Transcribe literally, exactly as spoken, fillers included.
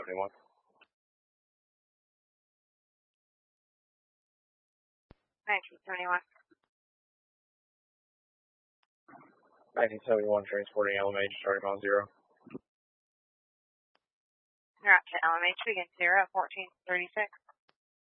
seventy-one. nineteen seventy-one. nineteen seventy-one, transporting L M H, starting on zero. You're out to L M H, begin zero, fourteen thirty-six.